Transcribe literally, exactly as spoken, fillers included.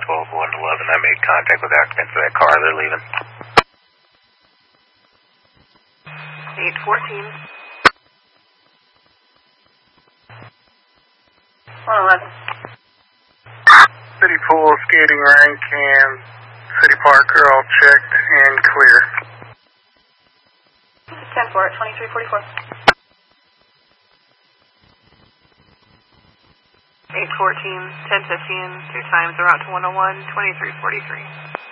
twelve one eleven. I made contact with occupants of that car. They're leaving. eight fourteen. one eleven. City pool, skating rink, and City Park are all checked and clear. ten four at twenty-three forty-four. eight fourteen, ten fifteen, two times, around to one oh one, twenty-three forty-three.